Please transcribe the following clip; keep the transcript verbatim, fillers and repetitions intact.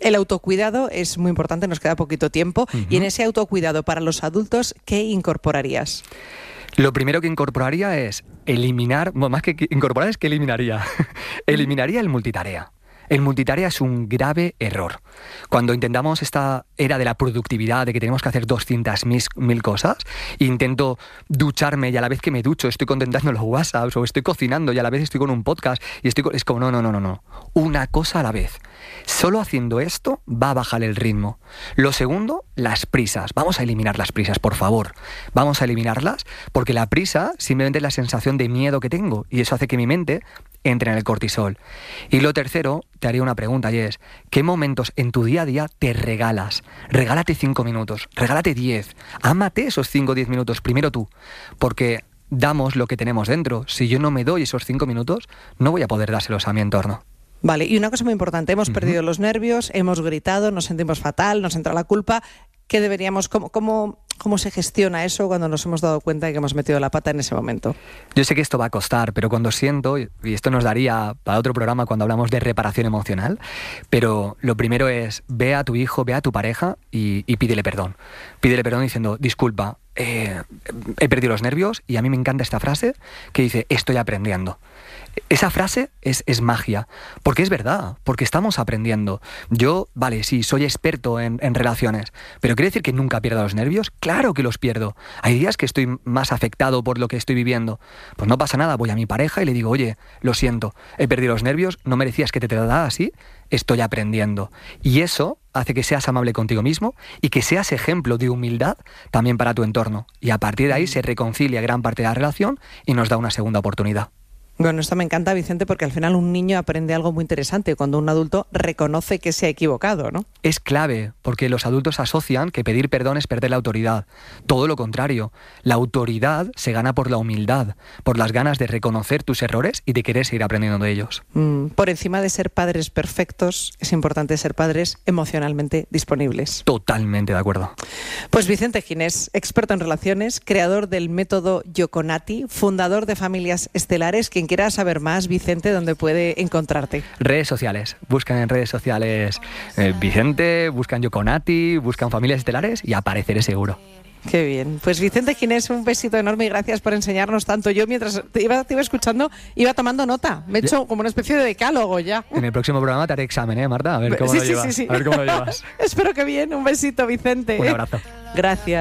El autocuidado es muy importante, nos queda poquito tiempo. Uh-huh. Y en ese autocuidado para los adultos, ¿qué incorporarías? Lo primero que incorporaría es eliminar, bueno, más que incorporar es que eliminaría, eliminaría el multitarea. El multitarea es un grave error. Cuando intentamos esta era de la productividad, de que tenemos que hacer doscientas mil cosas, intento ducharme y a la vez que me ducho estoy contestando los WhatsApps, o estoy cocinando y a la vez estoy con un podcast, y estoy con... es como, no, no, no, no, no. Una cosa a la vez. Solo haciendo esto va a bajar el ritmo. Lo segundo, las prisas. Vamos a eliminar las prisas, por favor. Vamos a eliminarlas, porque la prisa simplemente es la sensación de miedo que tengo, y eso hace que mi mente entre en el cortisol. Y lo tercero, te haría una pregunta, y es, ¿qué momentos en tu día a día te regalas? Regálate cinco minutos, regálate diez, ámate esos cinco o diez minutos, primero tú, porque damos lo que tenemos dentro. Si yo no me doy esos cinco minutos, no voy a poder dárselos a mi entorno. Vale, y una cosa muy importante, hemos uh-huh. perdido los nervios, hemos gritado, nos sentimos fatal, nos entra la culpa. ¿Qué deberíamos, cómo, cómo, cómo se gestiona eso cuando nos hemos dado cuenta de que hemos metido la pata en ese momento? Yo sé que esto va a costar, pero cuando siento, y esto nos daría para otro programa cuando hablamos de reparación emocional, pero lo primero es, ve a tu hijo, ve a tu pareja y, y pídele perdón. Pídele perdón diciendo, disculpa, eh, he perdido los nervios, y a mí me encanta esta frase que dice, estoy aprendiendo. Esa frase es, es magia, porque es verdad, porque estamos aprendiendo. Yo, vale, sí, soy experto en, en relaciones, pero ¿quiere decir que nunca pierdo los nervios? Claro que los pierdo. Hay días que estoy más afectado por lo que estoy viviendo. Pues no pasa nada, voy a mi pareja y le digo, oye, lo siento, he perdido los nervios, no merecías que te tratara así, estoy aprendiendo. Y eso hace que seas amable contigo mismo y que seas ejemplo de humildad también para tu entorno. Y a partir de ahí se reconcilia gran parte de la relación y nos da una segunda oportunidad. Bueno, esto me encanta, Vicente, porque al final un niño aprende algo muy interesante cuando un adulto reconoce que se ha equivocado, ¿no? Es clave, porque los adultos asocian que pedir perdón es perder la autoridad. Todo lo contrario, la autoridad se gana por la humildad, por las ganas de reconocer tus errores y de querer seguir aprendiendo de ellos. Mm, por encima de ser padres perfectos, es importante ser padres emocionalmente disponibles. Totalmente de acuerdo. Pues Vicente Ginés, experto en relaciones, creador del método Yoconati, fundador de Familias Estelares. Quien quiera saber más, Vicente, ¿dónde puede encontrarte? Redes sociales. Buscan en redes sociales eh, Vicente, buscan Yoconati, buscan Familias Estelares y apareceré seguro. Qué bien. Pues Vicente Ginés, un besito enorme y gracias por enseñarnos tanto. Yo mientras te iba, te iba escuchando, iba tomando nota. Me he hecho como una especie de decálogo ya. En el próximo programa te haré examen, ¿eh, Marta? A ver cómo sí, lo sí, llevas. Sí, sí. A ver cómo lo llevas. Espero que bien. Un besito, Vicente. Un abrazo. Gracias.